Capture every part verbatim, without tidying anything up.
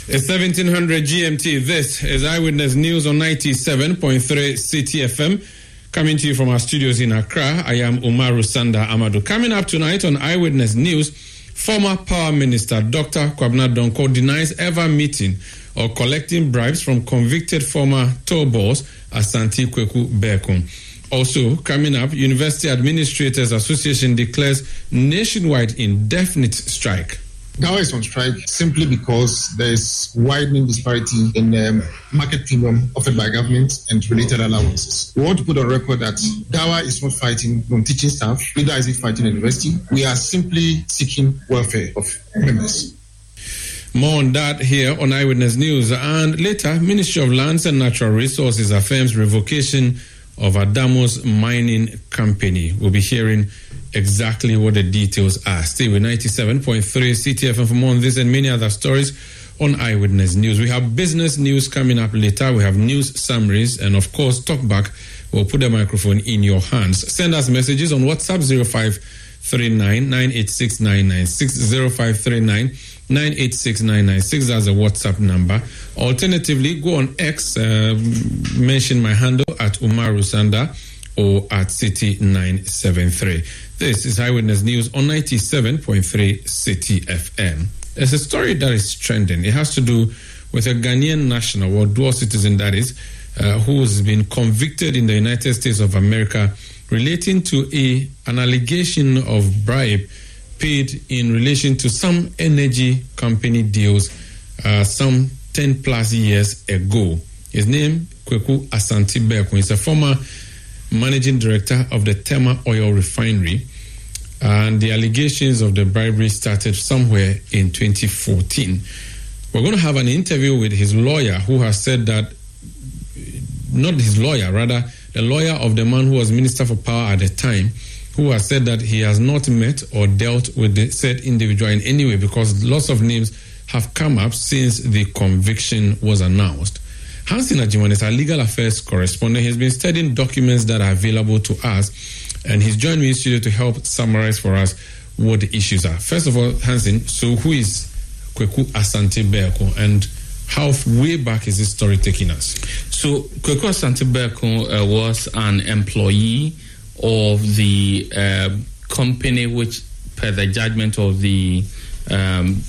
It's seventeen hundred G M T. This is Eyewitness News on ninety-seven point three City F M. Coming to you from our studios in Accra, I am Umaru Sanda Amadou. Coming up tonight on Eyewitness News, former Power Minister Doctor Kwabena Donkor denies ever meeting or collecting bribes from convicted former toll boss Asante Kweku Bekum. Also, coming up, University Administrators Association declares nationwide indefinite strike. GAWA is on strike simply because there is widening disparity in the um, market premium offered by government and related allowances. We want to put on record that GAWA is not fighting on teaching staff, neither is it fighting the university. We are simply seeking welfare of members. More on that here on Eyewitness News. And later, Ministry of Lands and Natural Resources affirms revocation of Adamos Mining Company. We'll be hearing exactly what the details are. Stay with ninety-seven point three C T F M for more on this and many other stories on Eyewitness News. We have business news coming up later. We have news summaries and, of course, Talkback. We'll put the microphone in your hands. Send us messages on WhatsApp zero five three nine, nine eight six nine nine six, zero five three nine, nine eight six nine nine six. That's a WhatsApp number. Alternatively, go on X, uh, mention my handle at Umaru Sanda or at City nine seven three. This is Eyewitness News on ninety-seven point three City F M. There's a story that is trending. It has to do with a Ghanaian national or dual citizen, that is, uh, who has been convicted in the United States of America relating to a an allegation of bribe paid in relation to some energy company deals uh, some ten plus years ago. His name, Kweku Asante Bekum. He's a former managing director of the Tema Oil Refinery, and the allegations of the bribery started somewhere in twenty fourteen. We're going to have an interview with his lawyer, who has said that, not his lawyer, rather the lawyer of the man who was Minister for Power at the time, who has said that he has not met or dealt with the said individual in any way, because lots of names have come up since the conviction was announced. Hansen Ajiman is our legal affairs correspondent. He's been studying documents that are available to us, and he's joined me in studio to help summarize for us what the issues are. First of all, Hansen, so who is Kweku Asante Bekum, and how way back is this story taking us? So Kweku Asante Bekum uh, was an employee of the uh, company which, per the judgment of the um,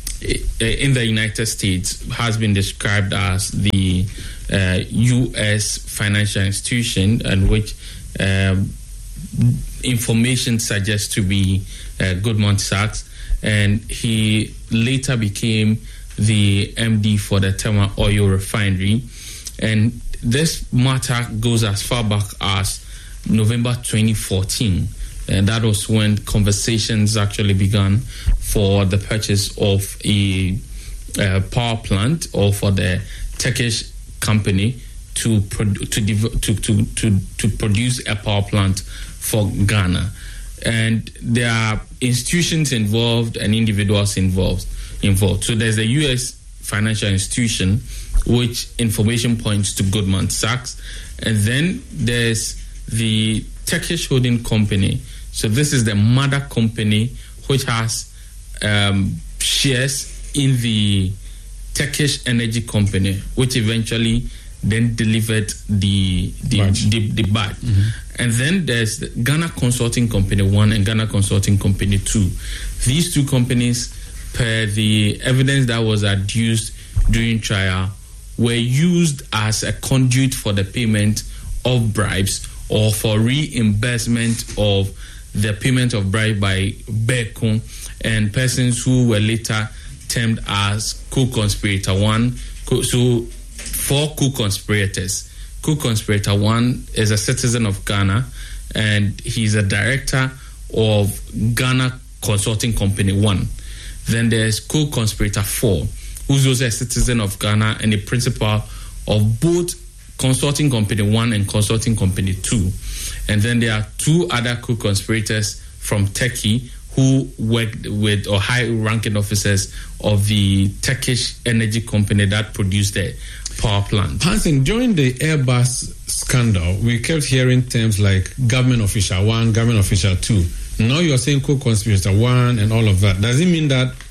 in the United States, has been described as the uh, U S financial institution, and which um, information suggests to be uh, Goldman Sachs, and he later became the M D for the Tema Oil Refinery. And this matter goes as far back as November twenty fourteen. And that was when conversations actually began for the purchase of a uh, power plant, or for the Turkish company to, produ- to, dev- to, to, to, to produce a power plant for Ghana. And there are institutions involved and individuals involved. involved. So there's a U S financial institution, which information points to Goldman Sachs. And then there's the Turkish holding company. So this is the mother company, which has um, shares in the Turkish energy company, which eventually then delivered the the badge. the, the badge. Mm-hmm. And then there's the Ghana Consulting Company one and Ghana Consulting Company two. These two companies, per the evidence that was adduced during trial, were used as a conduit for the payment of bribes, or for reimbursement of the payment of bribe by Bekum and persons who were later termed as co-conspirator one. So four co-conspirators. Co-conspirator one is a citizen of Ghana, and he's a director of Ghana Consulting Company one. Then there's co-conspirator four, who's also a citizen of Ghana and a principal of both Consulting Company one and Consulting Company two. And then there are two other co-conspirators from Turkey who worked with, or high-ranking officers of the Turkish energy company that produced the power plant. Hansen, during the Airbus scandal, we kept hearing terms like government official one, government official two. Now you're saying co-conspirator one and all of that. Does it mean that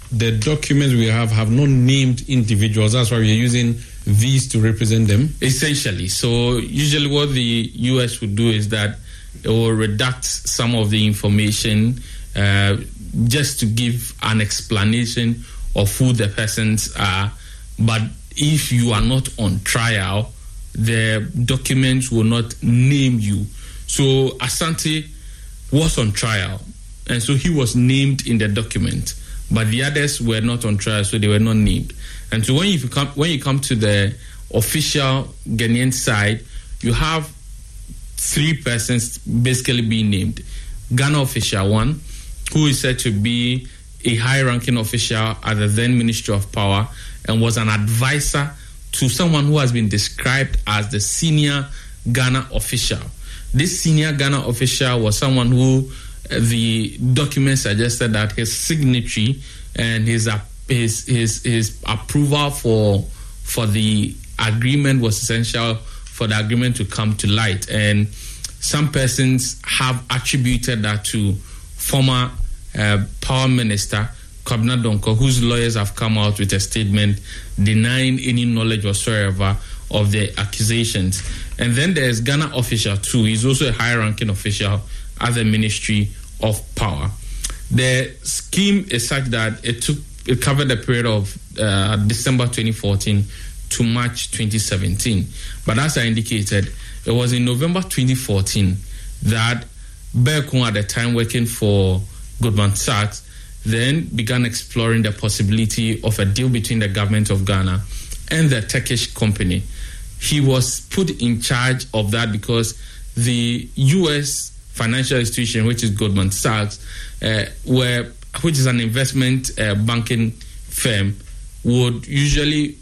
the documents we have have not named individuals. That's why we're using these to represent them? Essentially. So usually what the U S would do is that it will redact some of the information uh, just to give an explanation of who the persons are. But if you are not on trial, the documents will not name you. So Asante was on trial, and so he was named in the document, but the others were not on trial, so they were not named. And so when you come when you come to the official Ghanaian side, you have three persons basically being named. Ghana official one, who is said to be a high-ranking official at the then Ministry of Power and was an advisor to someone who has been described as the senior Ghana official. This senior Ghana official was someone who uh, the document suggested that his signature and his uh, his his his approval for for the agreement was essential for the agreement to come to light. And some persons have attributed that to former uh, Power Minister Kwabena Donkor, whose lawyers have come out with a statement denying any knowledge whatsoever of the accusations. And then there's Ghana official too. He's also a high-ranking official at the Ministry of Power. The scheme is such that it took it covered the period of uh, December twenty fourteen to March twenty seventeen. But as I indicated, it was in November twenty fourteen that Berkun, at the time working for Goldman Sachs, then began exploring the possibility of a deal between the government of Ghana and the Turkish company. He was put in charge of that because the U S financial institution, which is Goldman Sachs, uh, where which is an investment uh, banking firm, would usually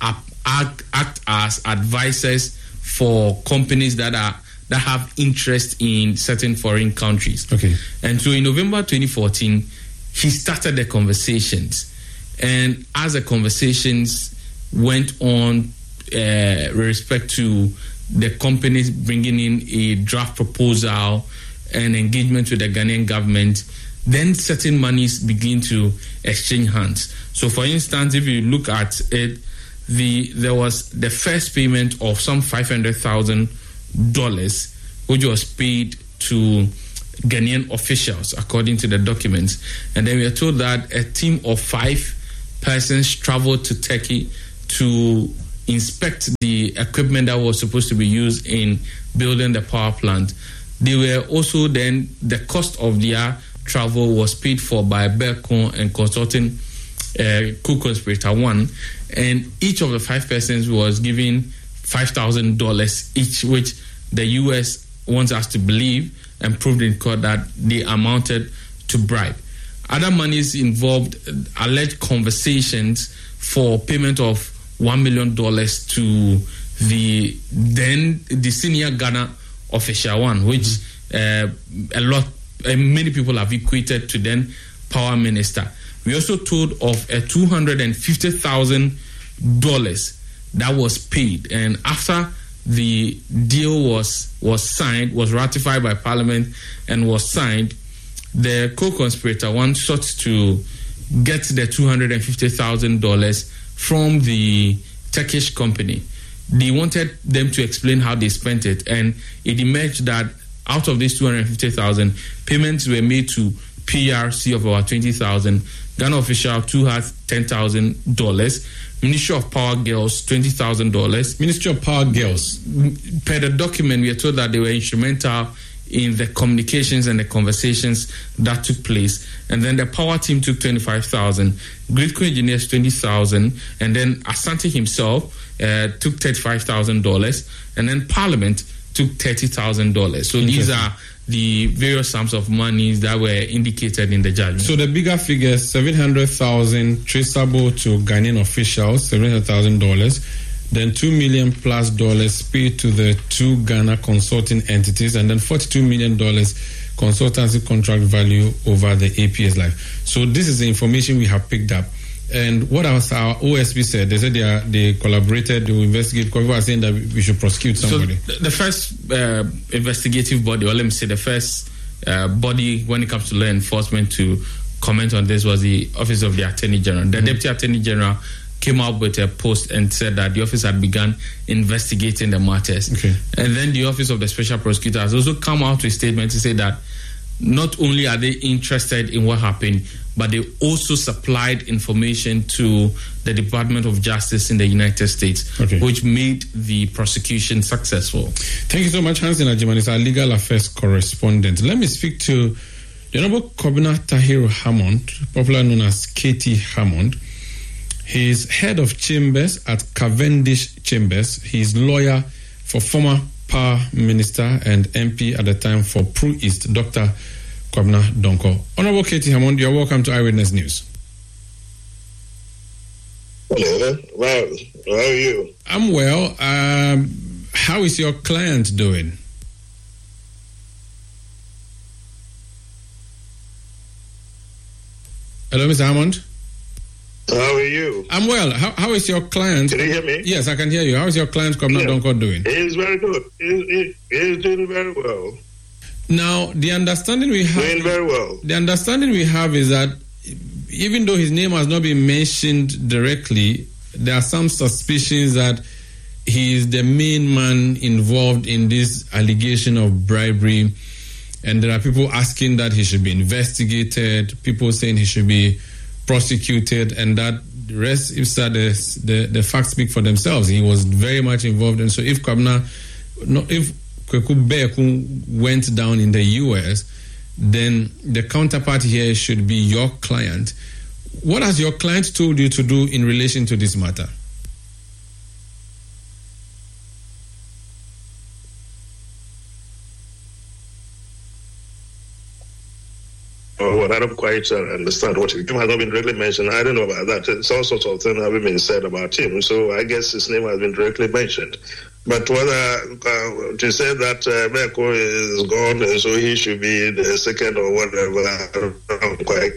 act, act as advisors for companies that are that have interest in certain foreign countries. Okay. And so in November twenty fourteen, he started the conversations, and as the conversations went on, uh, with respect to the companies bringing in a draft proposal and engagement with the Ghanaian government, then certain monies begin to exchange hands. So, for instance, if you look at it, the there was the first payment of some five hundred thousand dollars, which was paid to Ghanaian officials, according to the documents. And then we are told that a team of five persons traveled to Turkey to inspect the equipment that was supposed to be used in building the power plant. They were also then, the cost of their travel was paid for by Berkun and consulting uh, co-conspirator one. And each of the five persons was given five thousand dollars each, which the U S wants us to believe and proved in court that they amounted to bribe. Other monies involved alleged conversations for payment of one million dollars to the then the senior Ghana official one, which uh, a lot, uh, many people have equated to then Power Minister. We also told of a two hundred fifty thousand dollars that was paid, and after the deal was was signed, was ratified by Parliament and was signed, the co-conspirator one sought to get the two hundred fifty thousand dollars from the Turkish company. They wanted them to explain how they spent it, and it emerged that out of this two hundred fifty thousand, payments were made to P R C of about twenty thousand, Ghana official two had ten thousand dollars, Ministry of Power girls twenty thousand dollars. Ministry of Power girls, per the document, we are told that they were instrumental in the communications and the conversations that took place. And then the power team took twenty-five thousand, Gridco engineers twenty thousand, and then Asante himself uh, took thirty-five thousand dollars, and then Parliament took thirty thousand dollars. So these are the various sums of money that were indicated in the judgment. So the bigger figure, seven hundred thousand traceable to Ghanaian officials, seven hundred thousand dollars. Then two million plus dollars paid to the two Ghana consulting entities, and then forty-two million dollars consultancy contract value over the A P S life. So this is the information we have picked up. And what else our O S P said? They said they are, they collaborated to investigate, because we are saying that we should prosecute somebody. So the first uh, investigative body, or let me say the first uh, body when it comes to law enforcement to comment on this was the Office of the Attorney General. The mm-hmm. Deputy Attorney General came up with a post and said that the office had begun investigating the matters. Okay. And then the Office of the Special Prosecutor has also come out with a statement to say that not only are they interested in what happened, but they also supplied information to the Department of Justice in the United States, okay. which made the prosecution successful. Thank you so much, Hansen Ajiman is our legal affairs correspondent. Let me speak to the Honorable Kobina Tahiru Hammond, popularly known as K T Hammond. He is head of chambers at Cavendish Chambers. He is lawyer for former Power Minister and M P at the time for Pro East, Doctor Kwabena Donkor. Honorable K T Hammond, you are welcome to Eyewitness News. Hello, well, how are you? I'm well. Um, how is your client doing? Hello, Mister Hammond. How are you? I'm well. How, how is your client? Can you hear me? Yes, I can hear you. How is your client, Kwabena yeah. Donkor, doing? He is very good. He, he, he is doing very well. Now, the understanding we have... Doing very well. The understanding we have is that even though his name has not been mentioned directly, there are some suspicions that he is the main man involved in this allegation of bribery. And there are people asking that he should be investigated, people saying he should be prosecuted, and that the rest, if the, the, the facts speak for themselves. He was very much involved. And so if Kwabena, no, if Kweku Beku went down in the U S, then the counterpart here should be your client. What has your client told you to do in relation to this matter? Oh, well, I don't quite uh, understand what his name has not been directly mentioned. I don't know about that. It's all sorts of things have been said about him, so I guess his name has been directly mentioned. But whether uh, to say that uh, Beko is gone and so he should be the second or whatever, I don't quite.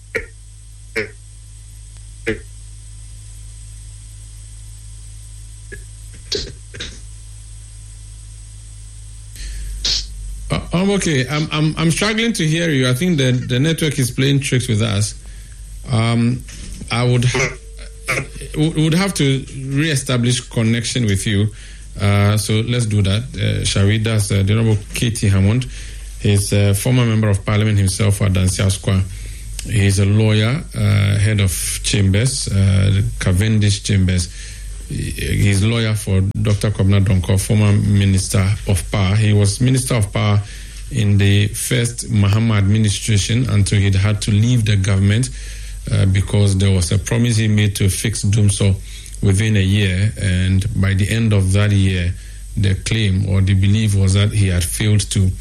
Uh, I'm okay. I'm I'm I'm struggling to hear you. I think the the network is playing tricks with us. Um, I would ha- would have to re-establish connection with you. Uh, so let's do that. Uh, shall we? That's uh, the Honorable K T Hammond. He's a former member of Parliament himself for Adansia Square. He's a lawyer, uh, head of chambers, uh, Cavendish Chambers. He's lawyer for Doctor Kwabena Donkor, former Minister of Power. He was Minister of Power in the first Mahama administration until he had to leave the government uh, because there was a promise he made to fix Dumso within a year, and by the end of that year, the claim or the belief was that he had failed to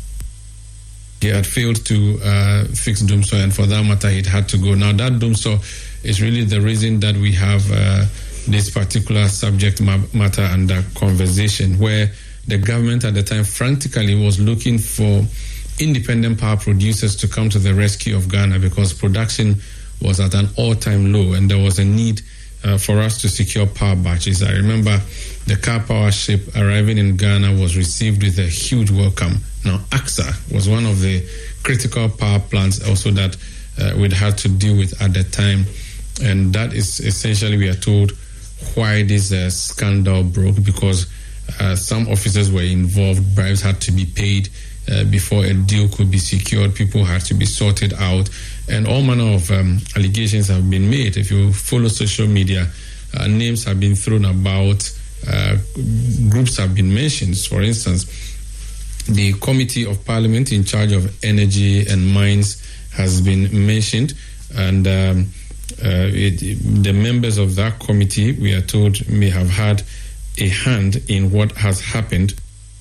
he had failed to uh, fix Dumso, and for that matter, he had to go. Now, that Dumso is really the reason that we have uh, this particular subject matter under conversation, where the government at the time frantically was looking for independent power producers to come to the rescue of Ghana because production was at an all-time low, and there was a need uh, for us to secure power batches. I remember the car power ship arriving in Ghana was received with a huge welcome. Now, A X A was one of the critical power plants also that uh, we'd had to deal with at the time, and that is essentially, we are told, why this uh, scandal broke, because uh, some officers were involved, bribes had to be paid uh, before a deal could be secured, people had to be sorted out, and all manner of um, allegations have been made. If you follow social media, uh, names have been thrown about, uh, groups have been mentioned. For instance, the Committee of Parliament in charge of energy and mines has been mentioned, and um, Uh, it, the members of that committee, we are told, may have had a hand in what has happened,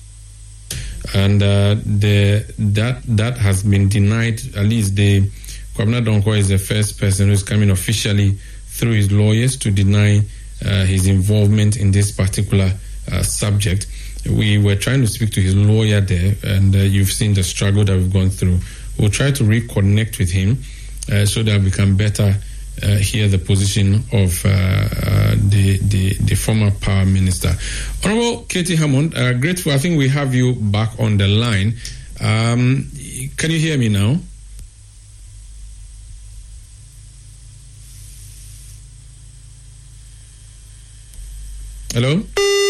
and uh, the that that has been denied. At least the Kwabena Donkor is the first person who is coming officially through his lawyers to deny uh, his involvement in this particular uh, subject. We were trying to speak to his lawyer there, and uh, you've seen the struggle that we've gone through. We'll try to reconnect with him uh, so that we can better Uh, hear the position of uh, uh, the, the the former power minister. Honorable K T Hammond, uh, grateful. I think we have you back on the line. Um, can you hear me now? Hello?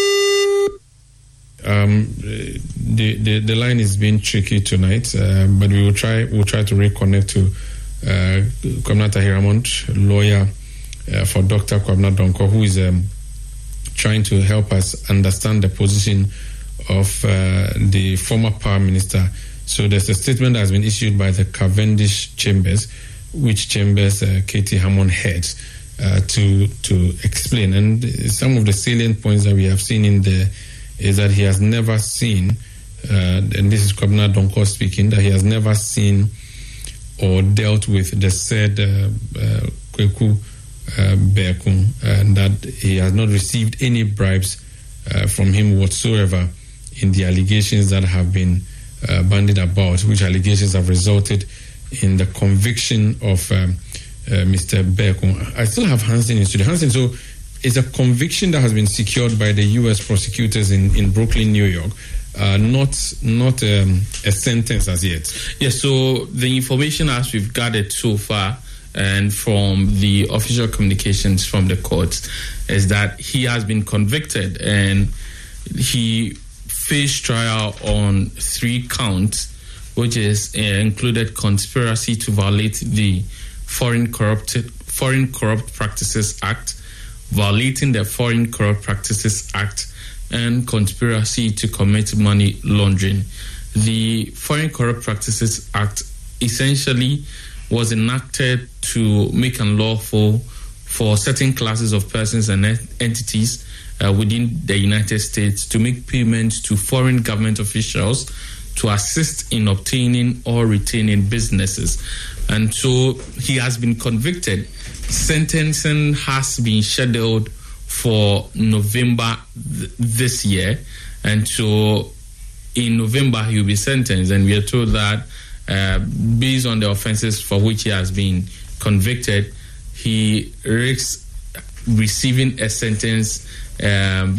Um, the, the the line is being tricky tonight, uh, but we will try we'll try to reconnect to uh, Kwabena Tahiramont, lawyer uh, for Doctor Kwabena Donkor, who is um, trying to help us understand the position of uh, the former power minister. So there's a statement that has been issued by the Cavendish Chambers, which Chambers uh, Katie Hammond heads, uh, to to explain. And some of the salient points that we have seen in there is that he has never seen, uh, and this is Kwabena Donkor speaking, that he has never seen or dealt with the said uh, uh, Kweku uh, Bekum, and that he has not received any bribes uh, from him whatsoever in the allegations that have been uh, bandied about, which allegations have resulted in the conviction of um, uh, Mister Bekum. I still have Hansen in studio. Hansen, so it's a conviction that has been secured by the U S prosecutors in, in Brooklyn, New York, uh, not not um, a sentence as yet. Yes, so the information as we've gathered so far and from the official communications from the courts is that he has been convicted and he faced trial on three counts, which is uh, included conspiracy to violate the Foreign Corrupt Foreign Corrupt Practices Act, violating the Foreign Corrupt Practices Act, and conspiracy to commit money laundering. The Foreign Corrupt Practices Act essentially was enacted to make unlawful for certain classes of persons and entities uh, within the United States to make payments to foreign government officials to assist in obtaining or retaining businesses. And so he has been convicted. Sentencing has been scheduled for November th- this year. And so in November, he will be sentenced. And we are told that uh, based on the offenses for which he has been convicted, he risks receiving a sentence um,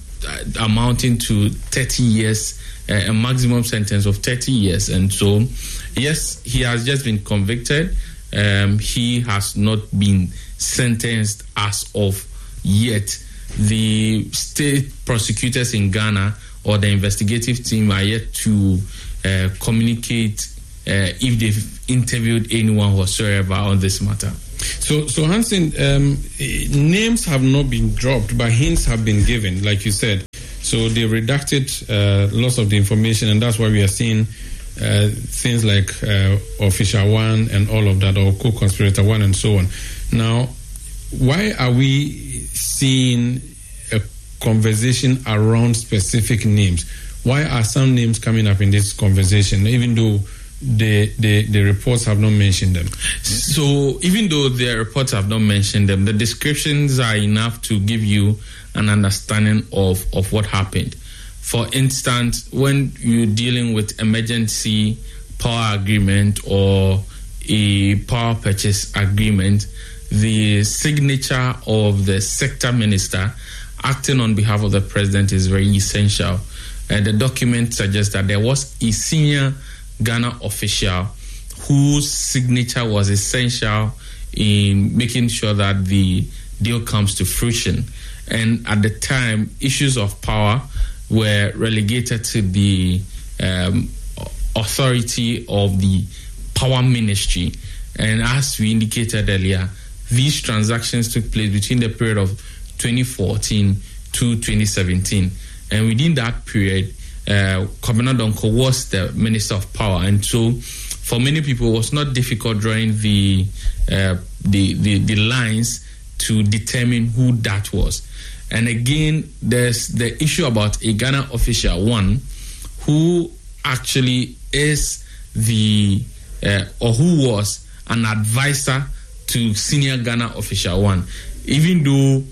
amounting to thirty years, uh, a maximum sentence of thirty years. And so, yes, he has just been convicted. Um, he has not been sentenced as of yet. The state prosecutors in Ghana or the investigative team are yet to uh, communicate uh, if they've interviewed anyone whatsoever on this matter. So, so Hansen, um, names have not been dropped, but hints have been given, like you said. So they redacted uh, lots of the information, and that's why we are seeing uh, things like uh, Official One and all of that, or Co-Conspirator One and so on. Now, why are we seeing a conversation around specific names? Why are some names coming up in this conversation, even though the, the, the reports have not mentioned them? So even though the reports have not mentioned them, the descriptions are enough to give you an understanding of, of what happened. For instance, when you're dealing with emergency power agreement or a power purchase agreement, the signature of the sector minister acting on behalf of the president is very essential. Uh, the document suggests that there was a senior Ghana official whose signature was essential in making sure that the deal comes to fruition. And at the time, issues of power were relegated to the um, authority of the power ministry. And as we indicated earlier, these transactions took place between the period of twenty fourteen to twenty seventeen. And within that period, uh, Kwabena Donkor was the Minister of Power. And so for many people, it was not difficult drawing the, uh, the, the, the lines to determine who that was. And again, there's the issue about a Ghana official, one, who actually is the, uh, or who was an advisor to senior Ghana official, one. Even though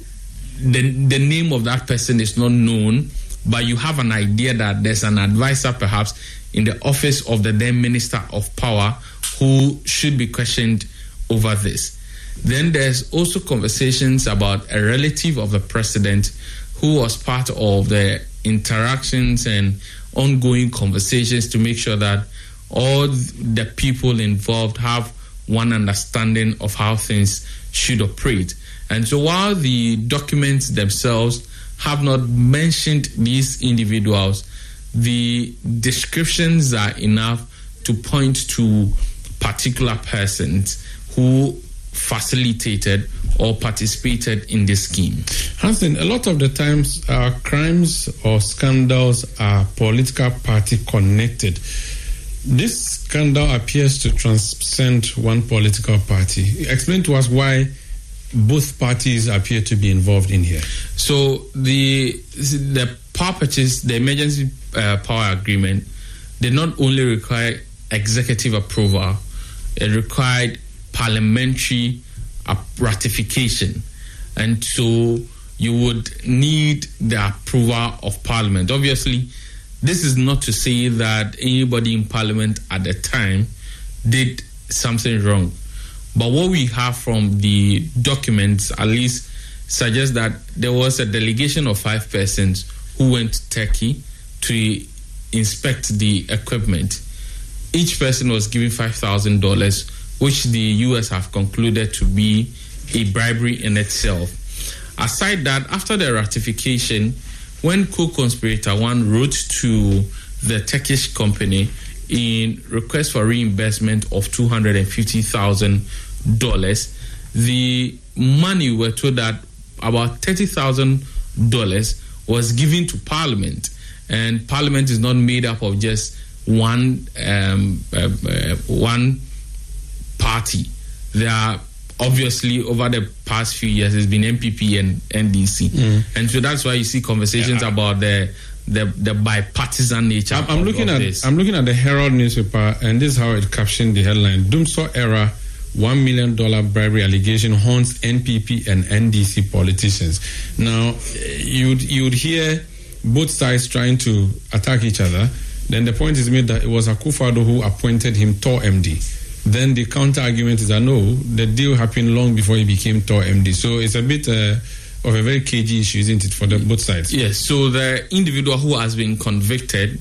the, the name of that person is not known, but you have an idea that there's an advisor perhaps in the office of the then Minister of Power who should be questioned over this. Then there's also conversations about a relative of the president who was part of the interactions and ongoing conversations to make sure that all the people involved have one understanding of how things should operate. And so while the documents themselves have not mentioned these individuals, the descriptions are enough to point to particular persons who facilitated or participated in this scheme. Hansen, a lot of the times uh, crimes or scandals are political party connected. This scandal appears to transcend one political party. Explain to us why both parties appear to be involved in here. So the the power purchase, the emergency uh, power agreement, did not only require executive approval, it required parliamentary uh, ratification. And so you would need the approval of Parliament. Obviously, this is not to say that anybody in Parliament at the time did something wrong. But what we have from the documents at least suggests that there was a delegation of five persons who went to Turkey to inspect the equipment. Each person was given five thousand dollars, which the U S have concluded to be a bribery in itself. Aside that, after the ratification, when co-conspirator one wrote to the Turkish company in request for reimbursement of two hundred fifty thousand dollars, the money, were told that about thirty thousand dollars was given to Parliament, and Parliament is not made up of just one um, uh, uh, one party. There are obviously over the past few years there's been M P P and N D C, mm. and so that's why you see conversations yeah. about the the the bipartisan nature. I'm, I'm of, looking of at this. I'm looking at the Herald newspaper, and this is how it captioned the headline: Dumsor era one million dollar bribery allegation haunts N P P and N D C politicians. Now, you'd you'd hear both sides trying to attack each other. Then the point is made that it was Akufo-Addo who appointed him T O R M D. Then the counter argument is that no, the deal happened long before he became T O R M D. So it's a bit uh, of a very cagey issue, isn't it, for the both sides? Yes. So the individual who has been convicted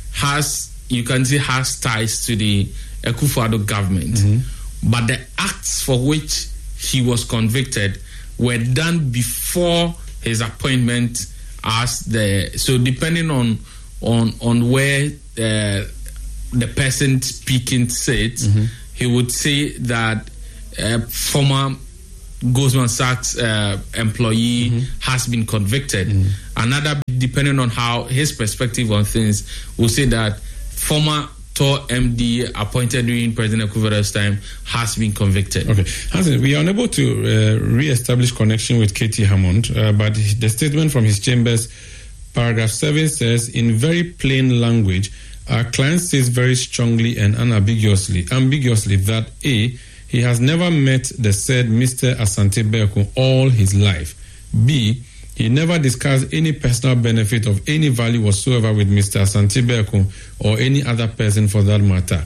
has, you can say, has ties to the Akufo-Addo government. Mm-hmm. But the acts for which he was convicted were done before his appointment as the. So depending on on on where uh, the person speaking sits, mm-hmm. he would say that uh, former Goldman Sachs uh, employee mm-hmm. has been convicted. Mm-hmm. Another, depending on how his perspective on things, will say that former T O R M D appointed during President Akufo-Addo's time has been convicted. Okay, Hansen, we are unable to uh, re-establish connection with K T Hammond, uh, but the statement from his chambers, paragraph seven, says, in very plain language, our client says very strongly and unambiguously ambiguously that A, he has never met the said Mister Asante Berko all his life. B, he never discussed any personal benefit of any value whatsoever with Mister Asante Berko or any other person for that matter.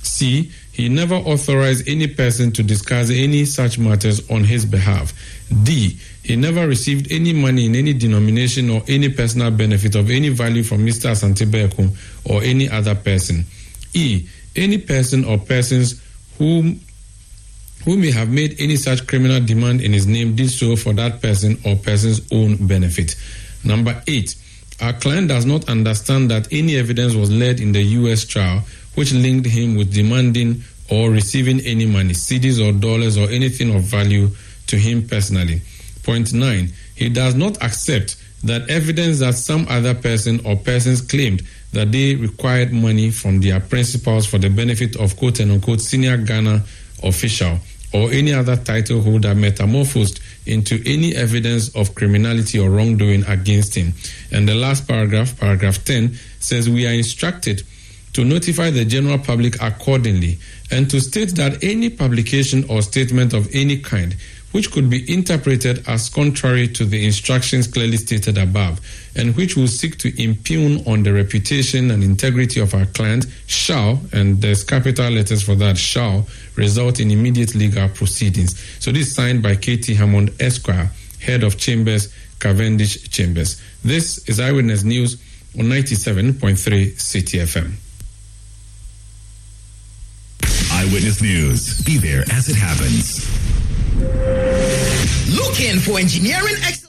C, he never authorized any person to discuss any such matters on his behalf. D, he never received any money in any denomination or any personal benefit of any value from Mister Asante Berko or any other person. E, any person or persons who, who may have made any such criminal demand in his name did so for that person or person's own benefit. Number eight, our client does not understand that any evidence was led in the U S trial which linked him with demanding or receiving any money, C Ds or dollars or anything of value to him personally. Point nine, he does not accept that evidence that some other person or persons claimed that they required money from their principals for the benefit of quote-unquote senior Ghana official or any other title holder metamorphosed into any evidence of criminality or wrongdoing against him. And the last paragraph, paragraph ten, says we are instructed to notify the general public accordingly and to state that any publication or statement of any kind which could be interpreted as contrary to the instructions clearly stated above and which will seek to impugn on the reputation and integrity of our client shall, and there's capital letters for that, shall result in immediate legal proceedings. So this is signed by K T Hammond Esquire, head of Chambers, Cavendish Chambers. This is Eyewitness News on ninety-seven point three C T F M. Eyewitness News. Be there as it happens. Looking for engineering experts?